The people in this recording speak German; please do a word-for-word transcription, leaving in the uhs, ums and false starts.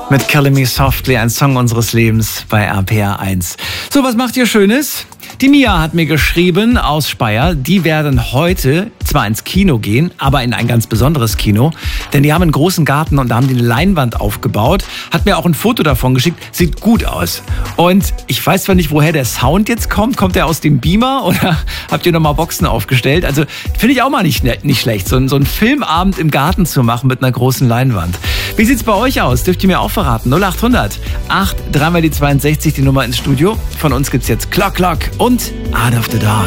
Mit Killing Me Softly, ein Song unseres Lebens bei R P R eins. So, was macht ihr Schönes? Die Mia hat mir geschrieben aus Speyer, die werden heute zwar ins Kino gehen, aber in ein ganz besonderes Kino, denn die haben einen großen Garten und da haben die eine Leinwand aufgebaut, hat mir auch ein Foto davon geschickt, sieht gut aus. Und ich weiß zwar nicht, woher der Sound jetzt kommt, kommt der aus dem Beamer oder habt ihr nochmal Boxen aufgestellt? Also finde ich auch mal nicht, nicht schlecht, so, so einen Filmabend im Garten zu machen mit einer großen Leinwand. Wie sieht's bei euch aus? Dürft ihr mir auch verraten? null acht hundert acht, dreimal die zweiundsechzig, die Nummer ins Studio. Von uns gibt's jetzt Clock Clock und Art of the Dark.